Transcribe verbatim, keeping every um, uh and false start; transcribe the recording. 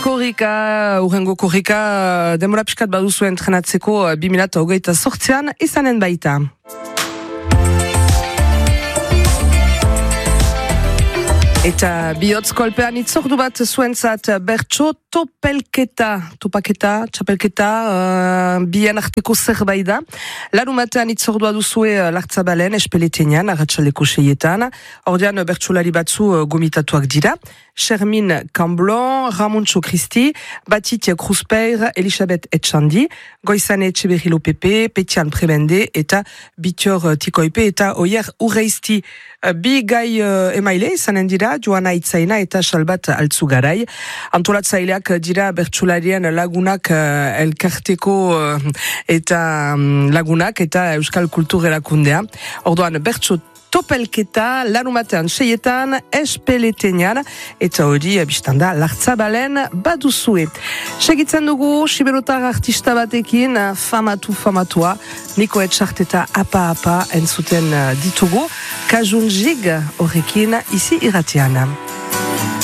Korrika, urrengo korrika, demora piskat baduzu entrenatzeko bi mila hogeita zortzian izanen baita. Eta bihotz kolpean itzordu bat zuentzat bertso topelketa, topaketa, txapelketa, uh, bien arteko zerbait da. Larumatean itzordua duzue uh, Lartzabalen, espeletenean, arratsaldeko seietan. Ordean bertsolari batzu uh, gomitatuak dira. Shermin Camblon, Ramontxo Kristi, Batit Kruzpeir, Elisabeth Etxandi, Goizane Etxeberrilo Pepe, Petian Prebende, eta Bitior Tikoipe, eta Oier Urreizti. Bi gai uh, emaile izanen dira, Joana Itzaina eta Salbat Altzugarai. Antolatzaileak dira bertsolarien lagunak uh, elkarteko uh, eta um, lagunak eta Euskal Kultur Erakundea. Orduan bertso topelketa, larumatean seietan, espeletenean, eta hori, biztanda, Lartzabalen baduzue. Segitzen dugu, siberotar artista batekin, famatu famatua, Niko Etxarteta apa-apa entzuten ditugu, Kajun Jig horrekin, izi irratian.